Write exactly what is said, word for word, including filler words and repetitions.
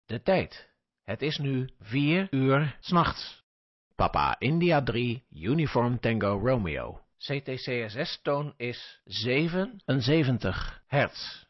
De tijd. Het is nu vier uur 's nachts. Papa India drie, Uniform Tango Romeo. C T C S S-toon is zevenenzeventig hertz.